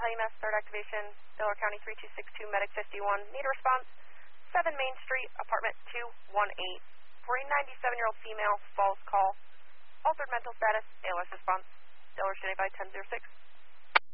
EMS, third activation, Delaware County 3262, Medic 51. Need a response, 7 Main Street, apartment 218. For a 97-year-old female, false call. Altered mental status, ALS response. Delaware City by 1006.